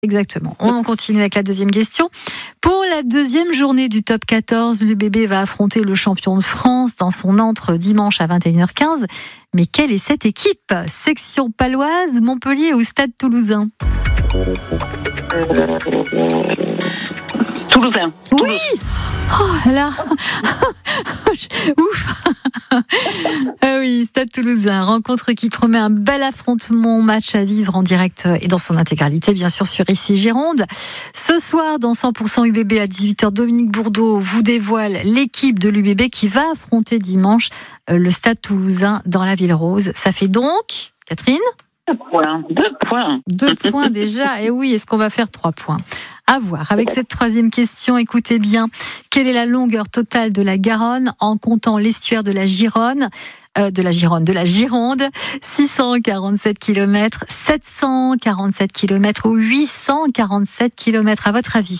Exactement. On continue avec la deuxième question. Pour la deuxième journée du top 14, l'UBB va affronter le champion de France dans son antre dimanche à 21h15. Mais quelle est cette équipe ? Section paloise, Montpellier ou Stade toulousain ? Toulousain. Oui. Oh là. Ouf. Ah oui, Stade Toulousain, rencontre qui promet un bel affrontement, match à vivre en direct et dans son intégralité, bien sûr, sur ICI Gironde. Ce soir, dans 100% UBB à 18h, Dominique Bourdeau vous dévoile l'équipe de l'UBB qui va affronter dimanche le Stade Toulousain dans la Ville Rose. Ça fait donc, Catherine ? 2 points. 2 points déjà. Et oui, est-ce qu'on va faire 3 points ? À voir. Avec cette troisième question, écoutez bien. Quelle est la longueur totale de la Garonne en comptant l'estuaire de la Gironde, de la Gironde, 647 km, 747 km ou 847 km à votre avis ?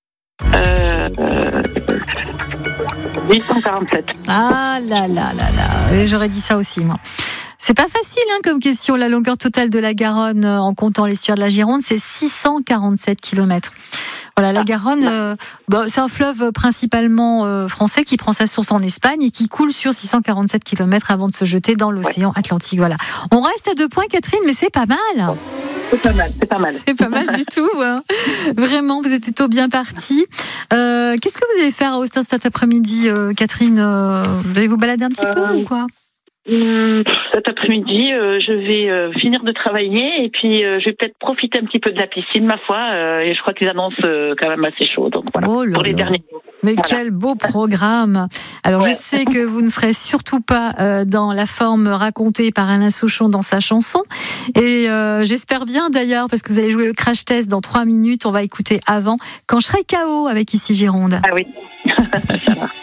847. Ah là là là là, j'aurais dit ça aussi moi. C'est pas facile comme question. La longueur totale de la Garonne en comptant l'estuaire de la Gironde, c'est 647 km. Voilà, la Garonne, c'est un fleuve principalement français qui prend sa source en Espagne et qui coule sur 647 km avant de se jeter dans l'océan Atlantique. Voilà. On reste à 2 points, Catherine, mais c'est pas mal. C'est pas mal. C'est pas mal du tout. Vraiment, vous êtes plutôt bien partis. Qu'est-ce que vous allez faire à Austin cet après-midi, Catherine ? Vous allez vous balader un petit peu ou quoi ? Cet après-midi, je vais finir de travailler et puis je vais peut-être profiter un petit peu de la piscine, ma foi. Et je crois qu'ils annoncent quand même assez chaud. Donc voilà, pour les derniers jours. Mais voilà. Quel beau programme. Alors je sais que vous ne serez surtout pas dans la forme racontée par Alain Souchon dans sa chanson. Et j'espère bien d'ailleurs, parce que vous allez jouer le crash test dans 3 minutes. On va écouter avant, quand je serai KO avec ICI Gironde. Ah oui, ça va.